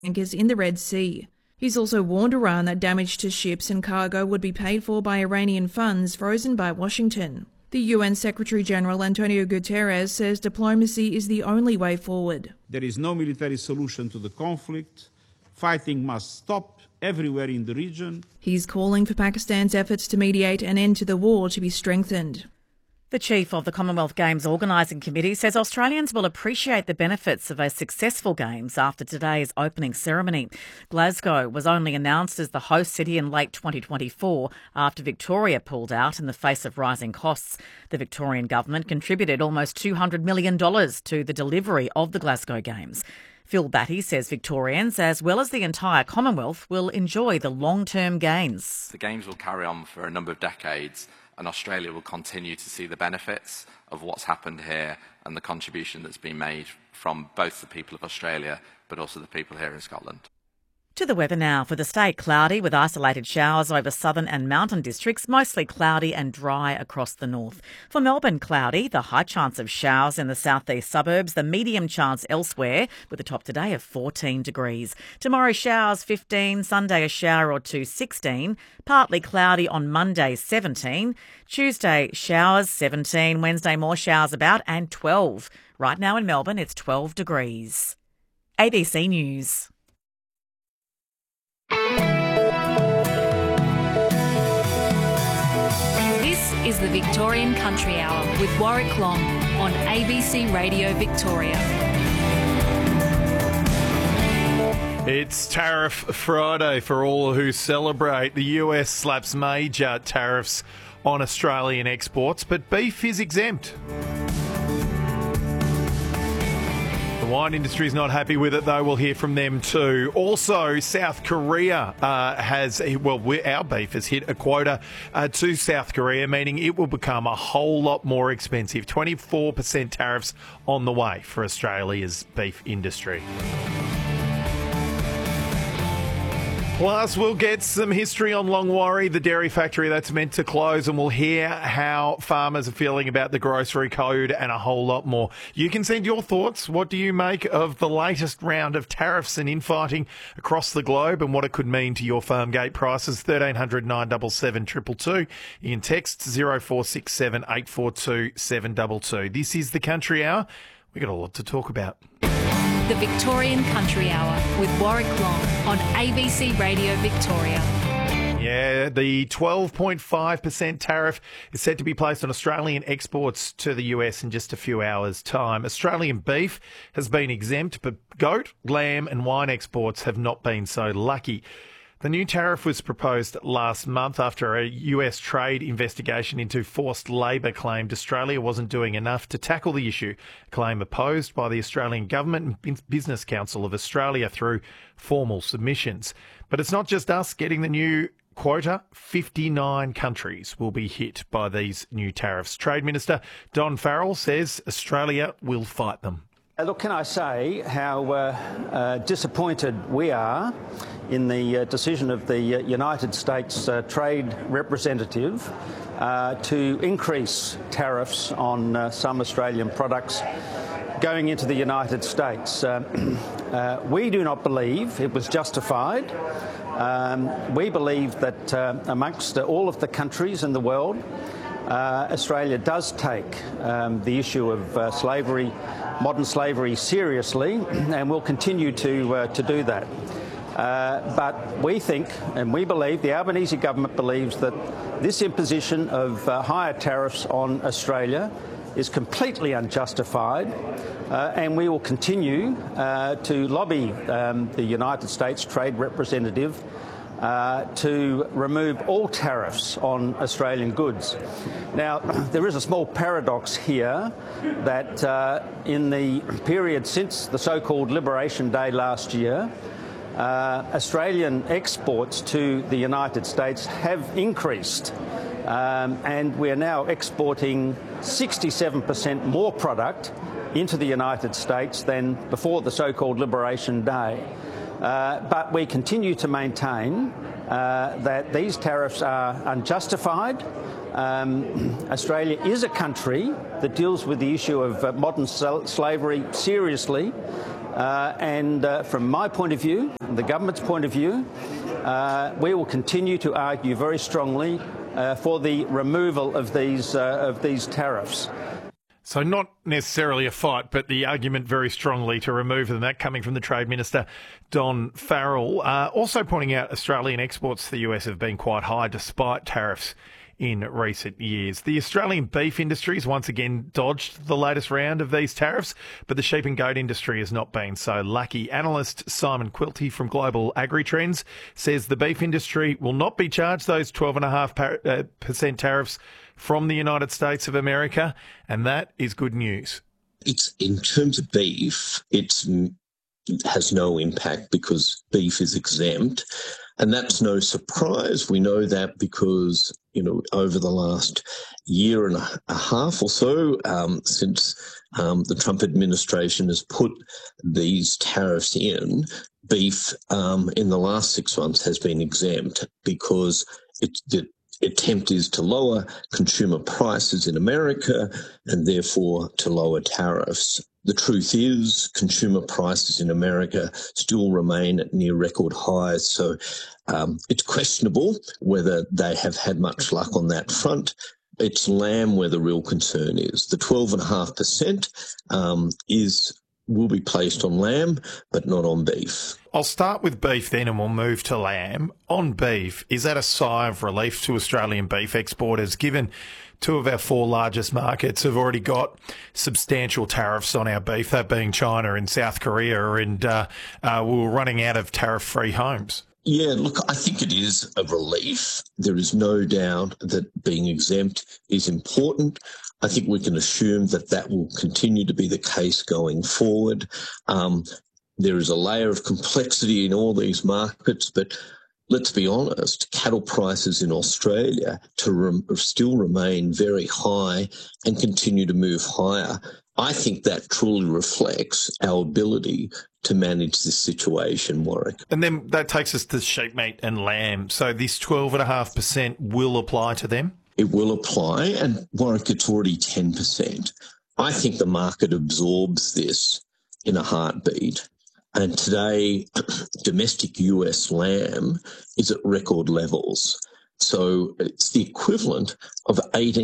tankers in the Red Sea. He's also warned Iran that damage to ships and cargo would be paid for by Iranian funds frozen by Washington. The UN Secretary-General Antonio Guterres says diplomacy is the only way forward. There is no military solution to the conflict. Fighting must stop everywhere in the region. He's calling for Pakistan's efforts to mediate an end to the war to be strengthened. The chief of the Commonwealth Games Organising Committee says Australians will appreciate the benefits of a successful Games after today's opening ceremony. Glasgow was only announced as the host city in late 2024 after Victoria pulled out in the face of rising costs. The Victorian government contributed almost $200 million to the delivery of the Glasgow Games. Phil Batty says Victorians, as well as the entire Commonwealth, will enjoy the long-term gains. The Games will carry on for a number of decades, and Australia will continue to see the benefits of what's happened here and the contribution that's been made from both the people of Australia but also the people here in Scotland. To the weather now. For the state, cloudy with isolated showers over southern and mountain districts, mostly cloudy and dry across the north. For Melbourne, cloudy, the high chance of showers in the southeast suburbs, the medium chance elsewhere, with a top today of 14 degrees. Tomorrow, showers 15, Sunday a shower or two 16, partly cloudy on Monday 17, Tuesday showers 17, Wednesday more showers about and 12. Right now in Melbourne, it's 12 degrees. ABC News. This is the Victorian Country Hour with Warwick Long on ABC Radio Victoria. It's Tariff Friday for all who celebrate. The US slaps major tariffs on Australian exports, but beef is exempt. The wine industry is not happy with it, though. We'll hear from them too. Also, South Korea our beef has hit a quota to South Korea, meaning it will become a whole lot more expensive. 24% tariffs on the way for Australia's beef industry. Plus, we'll get some history on Longwarry, the dairy factory that's meant to close, and we'll hear how farmers are feeling about the grocery code and a whole lot more. You can send your thoughts. What do you make of the latest round of tariffs and infighting across the globe and what it could mean to your farm gate prices? 1300 977 222. You can text 0467 842 722. This is the Country Hour. We've got a lot to talk about. The Victorian Country Hour with Warwick Long on ABC Radio Victoria. Yeah, the 12.5% tariff is set to be placed on Australian exports to the US in just a few hours' time. Australian beef has been exempt, but goat, lamb and wine exports have not been so lucky. The new tariff was proposed last month after a US trade investigation into forced labour claimed Australia wasn't doing enough to tackle the issue, a claim opposed by the Australian Government and Business Council of Australia through formal submissions. But it's not just us getting the new quota. 59 countries will be hit by these new tariffs. Trade Minister Don Farrell says Australia will fight them. Look, can I say how disappointed we are in the decision of the United States Trade Representative to increase tariffs on some Australian products going into the United States. We do not believe it was justified. We believe that amongst all of the countries in the world, Australia does take the issue of slavery, modern slavery, seriously, and will continue to do that. But we think, and we believe, the Albanese government believes that this imposition of higher tariffs on Australia is completely unjustified, and we will continue to lobby the United States Trade Representative to remove all tariffs on Australian goods. Now, there is a small paradox here that in the period since the so-called Liberation Day last year, Australian exports to the United States have increased, and we are now exporting 67% more product into the United States than before the so-called Liberation Day. But we continue to maintain that these tariffs are unjustified. Australia is a country that deals with the issue of modern slavery seriously, And from my point of view, the government's point of view, we will continue to argue very strongly for the removal of these tariffs. So not necessarily a fight, but the argument very strongly to remove them. That coming from the Trade Minister, Don Farrell. Also pointing out Australian exports to the US have been quite high despite tariffs in recent years. The Australian beef industry has once again dodged the latest round of these tariffs, but the sheep and goat industry has not been so lucky. Analyst Simon Quilty from Global Agri-Trends says the beef industry will not be charged those 12.5% tariffs from the United States of America, and that is good news. It's in terms of beef, it has no impact because beef is exempt. And that's no surprise. We know that because, over the last year and a half or so, since the Trump administration has put these tariffs in, beef in the last 6 months has been exempt because the attempt is to lower consumer prices in America and therefore to lower tariffs. The truth is consumer prices in America still remain at near record highs, so it's questionable whether they have had much luck on that front. It's lamb where the real concern is. The 12.5% will be placed on lamb, but not on beef. I'll start with beef then and we'll move to lamb. On beef, is that a sigh of relief to Australian beef exporters, given 2 of our 4 largest markets have already got substantial tariffs on our beef, that being China and South Korea, and we were running out of tariff-free homes? Yeah, look, I think it is a relief. There is no doubt that being exempt is important. I think we can assume that that will continue to be the case going forward. There is a layer of complexity in all these markets, but let's be honest, cattle prices in Australia still remain very high and continue to move higher. I think that truly reflects our ability to manage this situation, Warwick. And then that takes us to sheep meat and lamb. So this 12.5% will apply to them? It will apply, and Warwick, it's already 10%. I think the market absorbs this in a heartbeat. And today, domestic US lamb is at record levels. So it's the equivalent of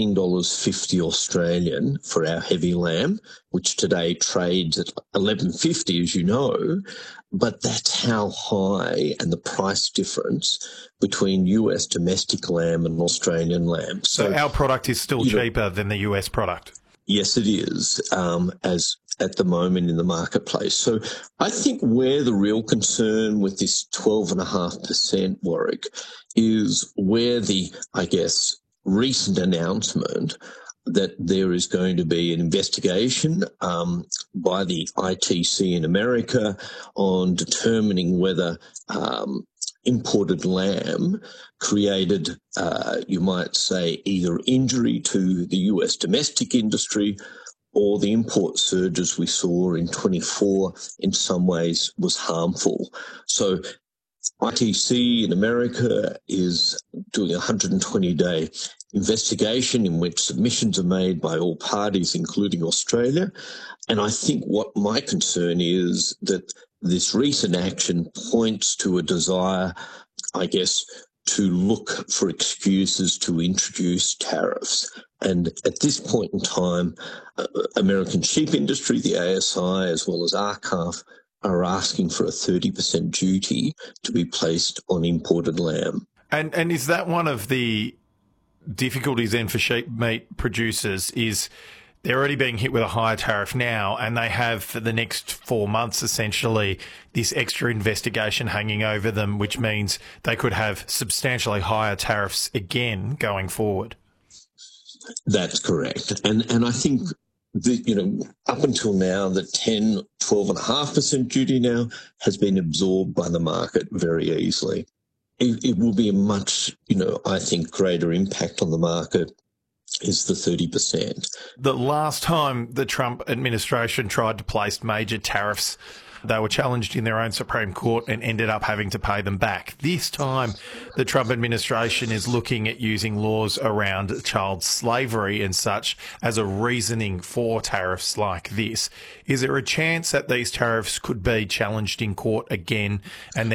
$18.50 Australian for our heavy lamb, which today trades at $11.50, as you know. But that's how high and the price difference between US domestic lamb and Australian lamb. So our product is still cheaper than the US product? Yes, it is, as at the moment in the marketplace. So I think where the real concern with this 12.5%, Warwick, is where the, recent announcement that there is going to be an investigation by the ITC in America on determining whether imported lamb created, you might say, either injury to the US domestic industry or the import surges we saw in 24 in some ways was harmful. So ITC in America is doing a 120-day investigation in which submissions are made by all parties, including Australia. And I think what my concern is that this recent action points to a desire, to look for excuses to introduce tariffs. And at this point in time, American sheep industry, the ASI, as well as ARCAF, are asking for a 30% duty to be placed on imported lamb. And is that one of the difficulties then for sheep meat producers is they're already being hit with a higher tariff now, and they have for the next 4 months essentially this extra investigation hanging over them, which means they could have substantially higher tariffs again going forward? That's correct. And I think up until now, the 12.5% duty now has been absorbed by the market very easily. It will be a much, greater impact on the market is the 30%. The last time the Trump administration tried to place major tariffs They were challenged in their own Supreme Court and ended up having to pay them back. This time, the Trump administration is looking at using laws around child slavery and such as a reasoning for tariffs like this. Is there a chance that these tariffs could be challenged in court again and then